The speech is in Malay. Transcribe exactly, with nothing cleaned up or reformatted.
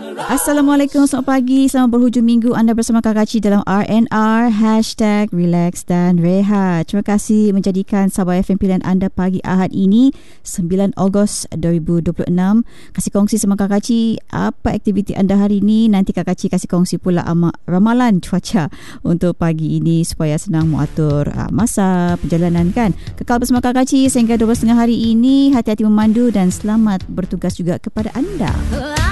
Assalamualaikum, selamat pagi, selamat berhujung minggu. Anda bersama Kak Kaci dalam R and R, hashtag relax dan rehat. Terima kasih menjadikan Sabah F M pilihan anda pagi Ahad ini, sembilan Ogos dua ribu dua puluh enam. Kasih kongsi sama Kak Kaci apa aktiviti anda hari ini. Nanti Kak Kaci kasih kongsi pula ama, ramalan cuaca untuk pagi ini supaya senang mengatur uh, masa perjalanan kan. Kekal bersama Kak Kaci sehingga dua belas tiga puluh hari ini. Hati-hati memandu dan selamat bertugas juga kepada anda.